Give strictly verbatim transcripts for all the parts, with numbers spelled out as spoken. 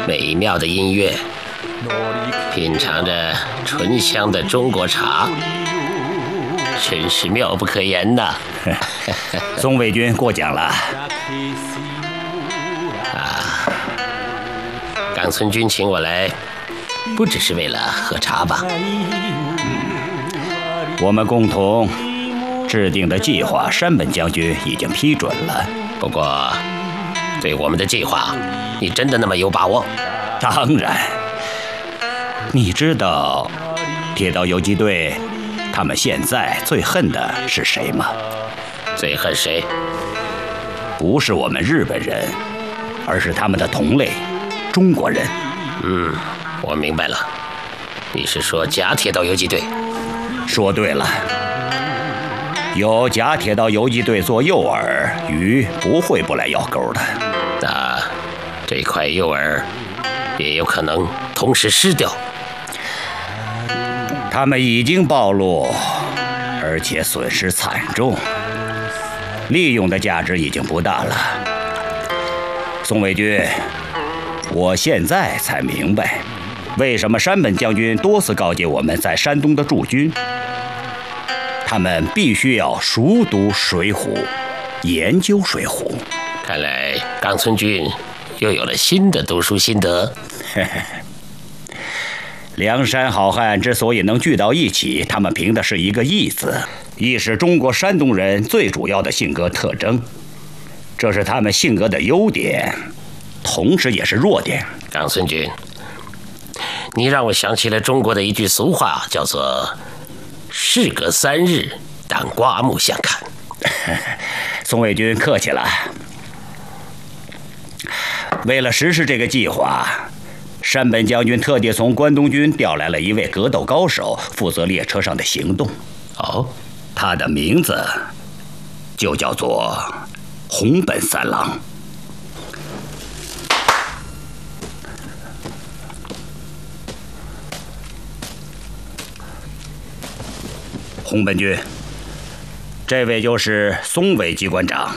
美妙的音乐，品尝着醇香的中国茶，真是妙不可言呐！ 松卫军过奖了。 啊，冈村君请我来，不只是为了喝茶吧？ 嗯，我们共同制定的计划，山本将军已经批准了。 不过，对我们的计划，你真的那么有把握？ 当然。你知道铁道游击队他们现在最恨的是谁吗？ 最恨谁？ 不是我们日本人，而是他们的同类中国人。 嗯，我明白了。你是说假铁道游击队？ 说对了。有假铁道游击队做诱饵，鱼不会不来咬钩的。 那这块诱饵也有可能同时失掉。 他们已经暴露，而且损失惨重，利用的价值已经不大了。宋卫军，我现在才明白，为什么山本将军多次告诫我们在山东的驻军，他们必须要熟读《水浒》，研究《水浒》。 看来冈村君又有了新的读书心得。 梁山好汉之所以能聚到一起，他们凭的是一个义字，义是中国山东人最主要的性格特征，这是他们性格的优点，同时也是弱点。 冈村君，你让我想起了中国的一句俗话，叫做事隔三日，当刮目相看。 宋卫军客气了。为了实施这个计划，山本将军特地从关东军调来了一位格斗高手，负责列车上的行动。 哦， 他的名字就叫做红本三郎。红本君，这位就是松尾机关长。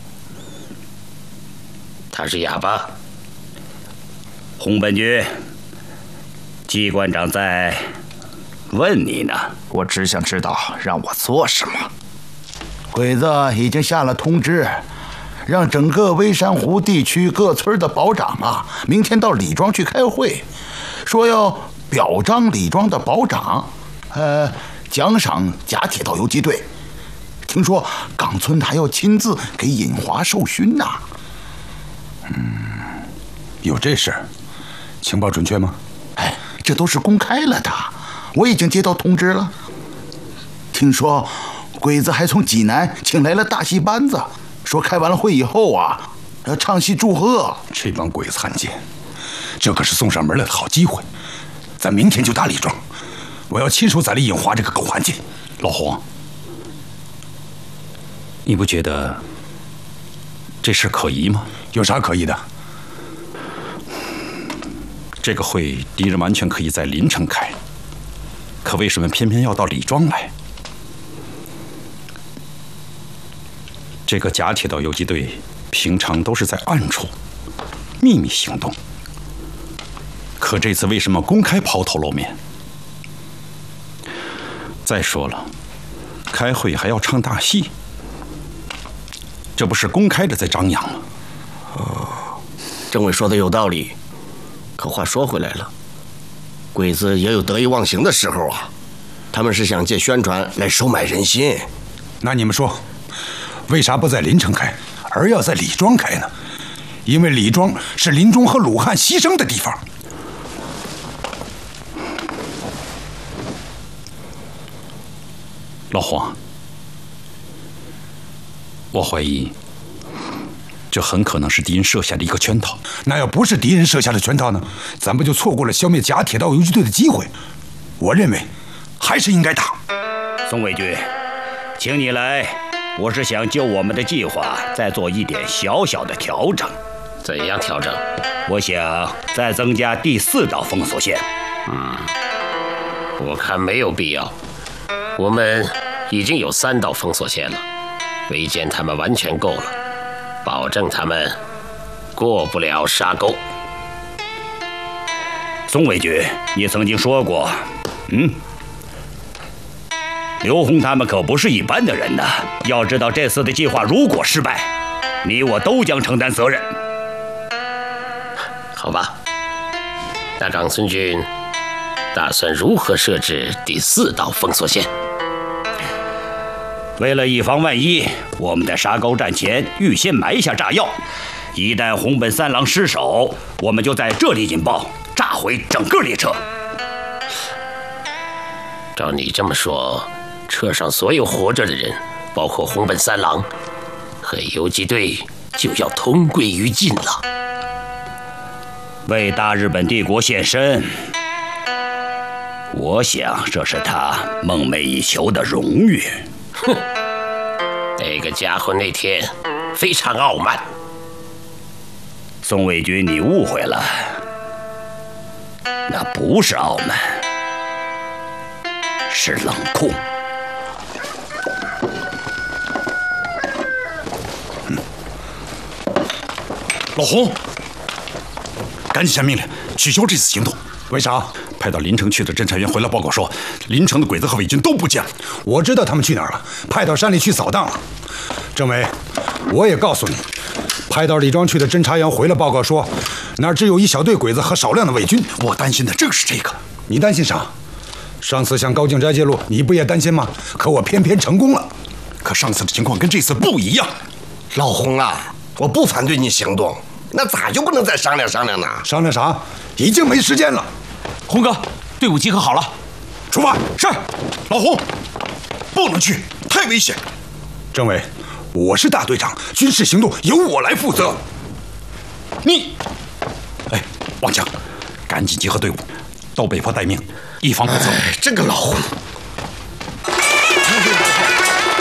他是哑巴。 红本君，机关长在问你呢。 我只想知道让我做什么。 鬼子已经下了通知，让整个微山湖地区各村的保长啊，明天到李庄去开会，说要表彰李庄的保长，呃，奖赏假铁道游击队。听说冈村还要亲自给尹华授勋呢。 嗯，有这事儿？情报准确吗？ 哎，这都是公开了的，我已经接到通知了。听说鬼子还从济南请来了大戏班子，说开完了会以后啊，要唱戏祝贺。 这帮鬼子汉奸，这可是送上门来的好机会。咱明天就打李庄，我要亲手宰了尹华这个狗汉奸。 老洪，你不觉得这事可疑吗？ 有啥可疑的？ 这个会敌人完全可以在临城开，可为什么偏偏要到李庄来？这个假铁道游击队平常都是在暗处秘密行动，可这次为什么公开抛头露面？再说了，开会还要唱大戏，这不是公开的在张扬吗？ 哦，政委说的有道理。可话说回来了，鬼子也有得意忘形的时候啊，他们是想借宣传来收买人心。 那你们说，为啥不在临城开，而要在李庄开呢？因为李庄是林中和鲁汉牺牲的地方。 老黄，我怀疑这很可能是敌人设下的一个圈套。 那要不是敌人设下的圈套呢，咱们就错过了消灭假铁道游击队的机会。我认为还是应该打。 宋卫军，请你来，我是想就我们的计划再做一点小小的调整。 怎样调整？ 我想再增加第四道封锁线。 嗯，我看没有必要。我们已经有三道封锁线了，围歼他们完全够了，保证他们过不了沙沟。 宋卫军，你曾经说过，嗯，刘洪他们可不是一般的人呐。要知道这次的计划如果失败，你我都将承担责任。 好吧，那长孙军打算如何设置第四道封锁线？ 为了以防万一，我们在沙沟战前预先埋下炸药，一旦红本三郎失守，我们就在这里引爆，炸毁整个列车。 照你这么说，车上所有活着的人，包括红本三郎和游击队，就要同归于尽了。 为大日本帝国献身，我想这是他梦寐以求的荣誉。 哼，那个家伙那天非常傲慢。 宋卫军，你误会了，那不是傲慢，是冷酷。 嗯，老洪，赶紧下命令取消这次行动。为啥？ 派到临城去的侦查员回来报告说，临城的鬼子和伪军都不见了。 我知道他们去哪儿了，派到山里去扫荡了。政委，我也告诉你，派到李庄去的侦查员回来报告说，那儿只有一小队鬼子和少量的伪军。 我担心的正是这个。 你担心啥？上次向高敬斋揭露，你不也担心吗？可我偏偏成功了。 可上次的情况跟这次不一样。 老洪啊，我不反对你行动，那咋就不能再商量商量呢？ 商量啥？已经没时间了。 洪哥，队伍集合好了， 出发。 是，老洪，不能去，太危险。 政委，我是大队长，军事行动由我来负责。 你，哎，王强，赶紧集合队伍，到北坡待命，以防不测。 这个老洪，